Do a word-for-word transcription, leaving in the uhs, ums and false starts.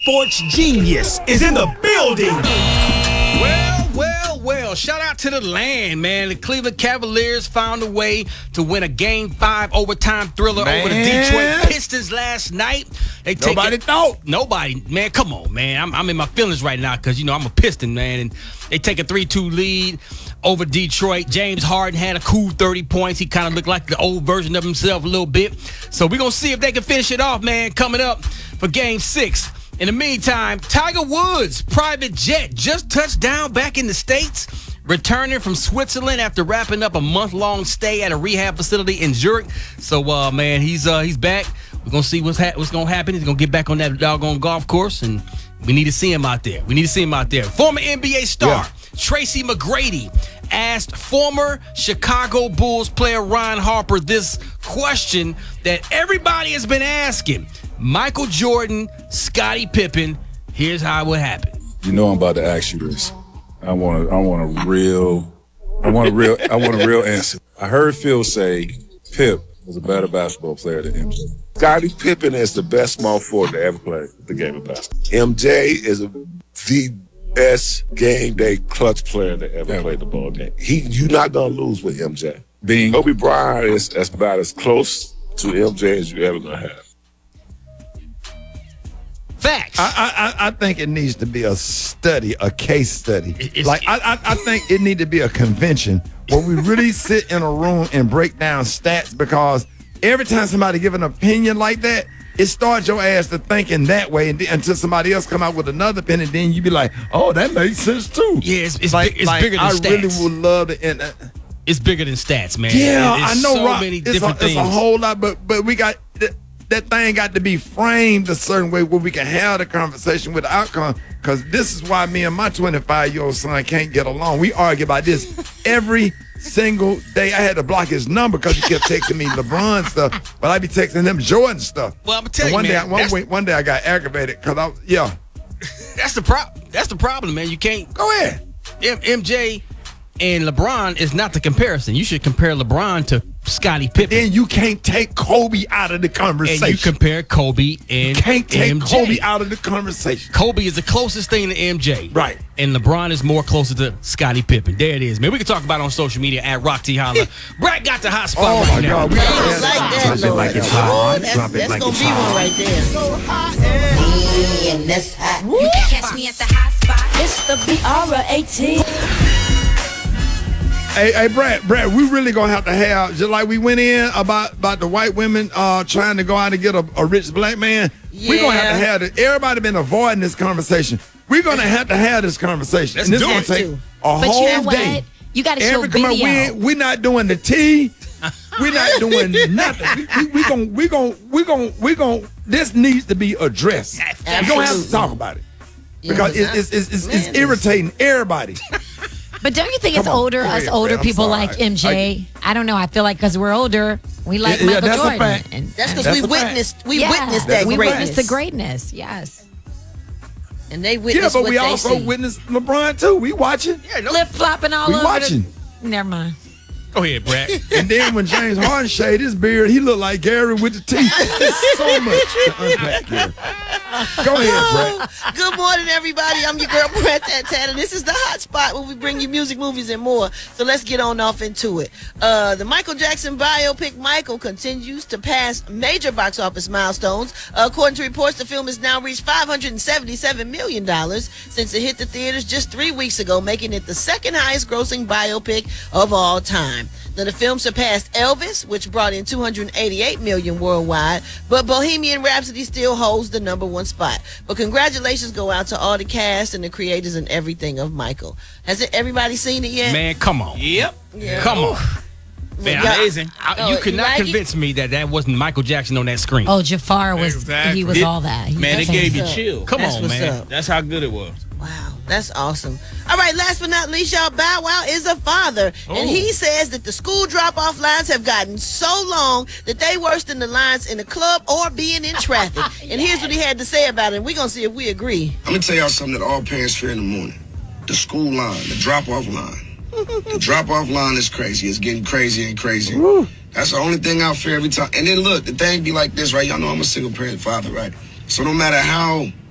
sports genius is in the building. Well, well, well, shout out to the land, man. The Cleveland Cavaliers found a way to win a Game five overtime thriller man. over the Detroit Pistons last night. They take Nobody it, thought. Nobody. Man, come on, man. I'm, I'm in my feelings right now because, you know, I'm a Piston, man. And they take a three two lead over Detroit. James Harden had a cool thirty points. He kind of looked like the old version of himself a little bit. So we're going to see if they can finish it off, man, coming up for Game six. In the meantime, Tiger Woods' private jet just touched down back in the States, returning from Switzerland after wrapping up a month-long stay at a rehab facility in Zurich. So, uh, man, he's uh, he's back. We're going to see what's, ha- what's going to happen. He's going to get back on that doggone golf course, and we need to see him out there. We need to see him out there. Former N B A star yeah. Tracy McGrady asked former Chicago Bulls player Ron Harper this question that everybody has been asking. Michael Jordan, Scottie Pippen, here's how it would happen. You know I'm about to ask you this. I want a, I want a real, I want a real, I want a real answer. I heard Phil say Pip was a better basketball player than M J. Scottie Pippen is the best small forward to ever play the game of basketball. M J is a, the best game day clutch player that ever yeah. played the ball game. He, you're not gonna lose with M J. Being Kobe Bryant is, is about as close to M J as you ever gonna have. Facts. I, I I think it needs to be a study, a case study. It's, like I, I I think it need to be a convention where we really sit in a room and break down stats, because every time somebody give an opinion like that, it starts your ass to thinking that way, and then, until somebody else come out with another opinion, then you be like, oh, that makes sense too. Yeah, it's, it's, like, big, it's like, bigger than I stats. I really would love to. And, uh, it's bigger than stats, man. Yeah, it, it's I know. So Rob, many it's, different a, things. it's a whole lot, but but we got. That thing got to be framed a certain way where we can have the conversation with the outcome. Because this is why me and my twenty-five-year-old son can't get along. We argue about this every single day. I had to block his number because he kept texting me LeBron stuff, but I be texting him Jordan stuff. Well, I'm gonna tell and you, one man, day, I, one, way, one day I got aggravated because I, yeah. That's the problem. That's the problem, man. You can't go ahead. M- MJ and LeBron is not the comparison. You should compare LeBron to Scottie Pippen. Then you can't take Kobe out of the conversation. And you compare Kobe and you can't take M J. Kobe out of the conversation. Kobe is the closest thing to M J. Right. And LeBron is more closer to Scottie Pippen. There it is, man. We can talk about it on social media at Rock T Holla. Brad got the hot spot oh right my now. God. We got Drop that, it like it's hot. That's, Drop it that's like gonna it's be hot. one right there. So hot and that's hot. You can catch me at the hot spot. It's the B R eighteen. Hey, hey, Brad, Brad, we really gonna have to have, just like we went in about about the white women uh, trying to go out and get a, a rich black man. Yeah. We're gonna have to have it. Everybody been avoiding this conversation. We're gonna have to have this conversation. Let's and this do gonna it. take a But whole you know what? day. You got to show Every, come on, video. we ain't, we not doing the tea. We're not doing nothing. We, we, we gonna we gonna we gonna we gonna. This needs to be addressed. We're gonna have to talk about it because Yeah, it's, it's, it's, it's, man, it's irritating everybody. But don't you think it's Come on, older, go us ahead, older Fred, I'm people sorry. like M J? I, I don't know. I feel like because we're older, we like Yeah, yeah, Michael that's a Jordan. fact. And, That's because That's we a fact. witnessed we yeah, witnessed that we greatness. witnessed the greatness. Yes. And they Yeah, witnessed but what we they also see. witnessed LeBron too. We watching. Yeah, no, Flip flopping all We over. watching. The, never mind. go ahead, Brad. And then when James Harden shaved his beard, he looked like Gary with the teeth. There's so much to unpack here. Go ahead, Brad. Good morning, everybody. I'm your girl, Brad Tat, and this is the hot spot where we bring you music, movies, and more. So let's get on off into it. Uh, the Michael Jackson biopic Michael continues to pass major box office milestones. Uh, according to reports, the film has now reached five hundred seventy-seven million dollars since it hit the theaters just three weeks ago, making it the second highest grossing biopic of all time. Now, the film surpassed Elvis, which brought in two hundred eighty-eight million dollars worldwide, but Bohemian Rhapsody still holds the number one spot. But congratulations go out to all the cast and the creators and everything of Michael. Has it, everybody seen it yet? Man, come on. Yep. Yeah. Come on. Man, Yeah. Amazing. I, Oh, you could you not like it? convince me that that wasn't Michael Jackson on that screen. Oh, Jafar was Exactly. he was It- all that. He Man, was it gave you what's up. chill. Come That's on, what's man. up. That's how good it was. Wow, that's awesome. All right, last but not least, y'all, Bow Wow is a father. And he says that the school drop-off lines have gotten so long that they worse than the lines in the club or being in traffic. And here's what he had to say about it, and we're going to see if we agree. I'm gonna tell y'all something that all parents fear in the morning. The school line, the drop-off line. The drop-off line is crazy. It's getting crazier and crazier. Woo. That's the only thing I fear every time. And then look, the thing be like this, right? Y'all know I'm a single parent father, right? So no matter how